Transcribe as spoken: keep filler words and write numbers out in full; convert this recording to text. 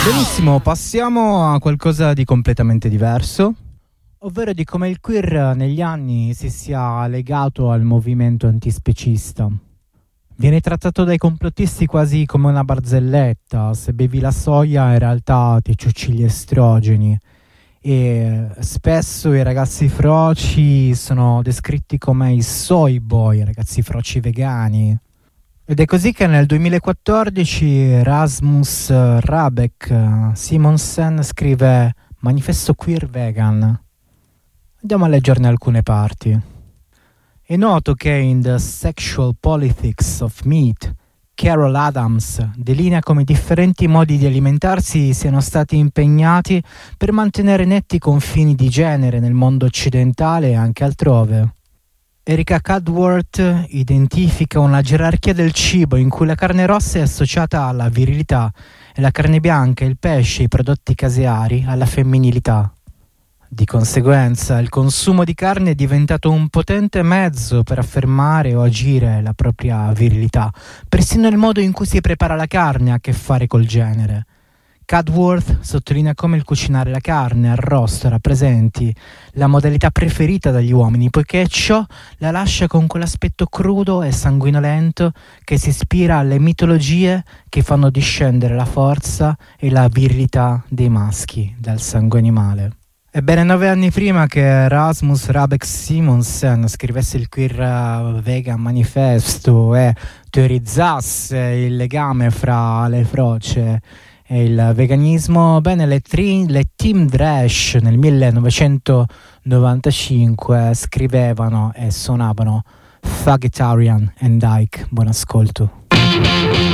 Benissimo, passiamo a qualcosa di completamente diverso, ovvero di come il queer negli anni si sia legato al movimento antispecista. Viene trattato dai complottisti quasi come una barzelletta: se bevi la soia in realtà ti ciucci gli estrogeni, e spesso i ragazzi froci sono descritti come i soy boy, ragazzi froci vegani. Ed è così che nel duemilaquattordici Rasmus Rabeck Simonsen scrive Manifesto Queer Vegan. Andiamo a leggerne alcune parti. È noto che in The Sexual Politics of Meat, Carol Adams delinea come differenti modi di alimentarsi siano stati impegnati per mantenere netti i confini di genere nel mondo occidentale e anche altrove. Erika Cadworth identifica una gerarchia del cibo in cui la carne rossa è associata alla virilità e la carne bianca, il pesce e i prodotti caseari alla femminilità. Di conseguenza, il consumo di carne è diventato un potente mezzo per affermare o agire la propria virilità. Persino il modo in cui si prepara la carne ha a che fare col genere. Cadworth sottolinea come il cucinare la carne arrosto rappresenti la modalità preferita dagli uomini, poiché ciò la lascia con quell'aspetto crudo e sanguinolento che si ispira alle mitologie che fanno discendere la forza e la virilità dei maschi dal sangue animale. Ebbene, nove anni prima che Rasmus Rabeck Simonsen scrivesse il Queer Vegan Manifesto e teorizzasse il legame fra le froce e il veganismo, bene, le, tri- le Team Thrash nel millenovecentonovantacinque scrivevano e suonavano Fuckitarian and Dyke. Buon ascolto.